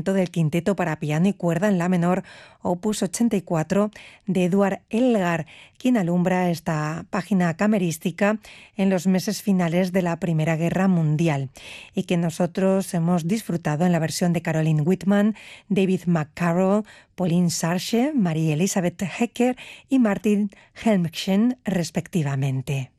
movimiento del quinteto para piano y cuerda en la menor, opus 84, de Eduard Elgar, quien alumbra esta página camerística en los meses finales de la Primera Guerra Mundial y que nosotros hemos disfrutado en la versión de Caroline Whitman, David McCarroll, Pauline Sarche, Marie Elisabeth Hecker y Martin Helmchen, respectivamente.